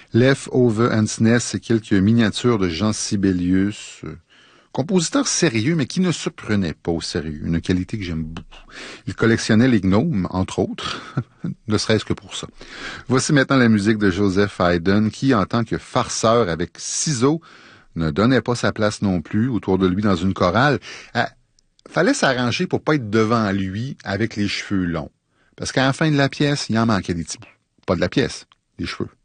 Leftover Hansness, c'est quelques miniatures de Jean Sibelius, compositeur sérieux, mais qui ne se prenait pas au sérieux, une qualité que j'aime beaucoup. Il collectionnait les gnomes, entre autres, ne serait-ce que pour ça. Voici maintenant la musique de Joseph Haydn, qui, en tant que farceur avec ciseaux, ne donnait pas sa place non plus autour de lui dans une chorale. Fallait s'arranger pour pas être devant lui avec les cheveux longs. Parce qu'à la fin de la pièce, il en manquait des petits bouts. Pas de la pièce, des cheveux.